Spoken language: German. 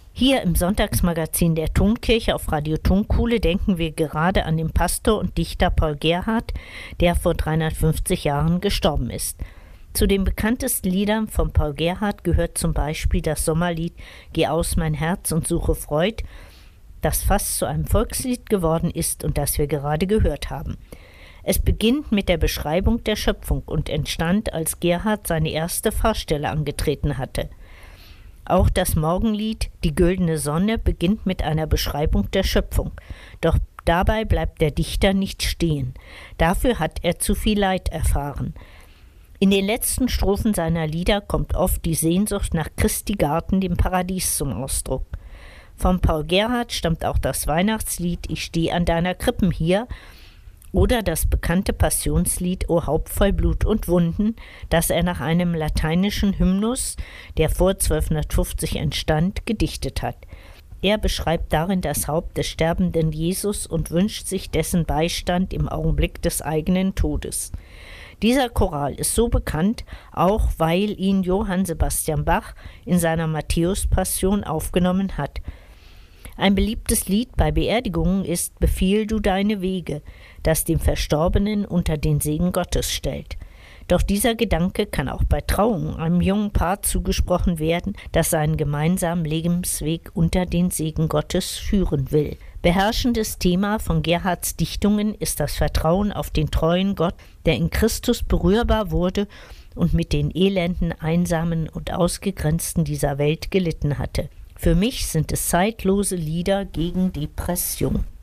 Hier im Sonntagsmagazin der Tonkirche auf Radio Tonkuhle denken wir gerade an den Pastor und Dichter Paul Gerhardt, der vor 350 Jahren gestorben ist. Zu den bekanntesten Liedern von Paul Gerhardt gehört zum Beispiel das Sommerlied »Geh aus mein Herz und suche Freud«, das fast zu einem Volkslied geworden ist und das wir gerade gehört haben. Es beginnt mit der Beschreibung der Schöpfung und entstand, als Gerhardt seine erste Pfarrstelle angetreten hatte. Auch das Morgenlied »Die güldene Sonne« beginnt mit einer Beschreibung der Schöpfung. Doch dabei bleibt der Dichter nicht stehen. Dafür hat er zu viel Leid erfahren. In den letzten Strophen seiner Lieder kommt oft die Sehnsucht nach Christi Garten, dem Paradies, zum Ausdruck. Von Paul Gerhardt stammt auch das Weihnachtslied »Ich steh an deiner Krippen hier« oder das bekannte Passionslied »O Haupt voll Blut und Wunden«, das er nach einem lateinischen Hymnus, der vor 1250 entstand, gedichtet hat. Er beschreibt darin das Haupt des sterbenden Jesus und wünscht sich dessen Beistand im Augenblick des eigenen Todes. Dieser Choral ist so bekannt, auch weil ihn Johann Sebastian Bach in seiner Matthäus-Passion aufgenommen hat. Ein beliebtes Lied bei Beerdigungen ist »Befiehl du deine Wege«, das den Verstorbenen unter den Segen Gottes stellt. Doch dieser Gedanke kann auch bei Trauungen einem jungen Paar zugesprochen werden, das seinen gemeinsamen Lebensweg unter den Segen Gottes führen will. Beherrschendes Thema von Gerhardts Dichtungen ist das Vertrauen auf den treuen Gott, der in Christus berührbar wurde und mit den Elenden, Einsamen und Ausgegrenzten dieser Welt gelitten hatte. Für mich sind es zeitlose Lieder gegen Depression.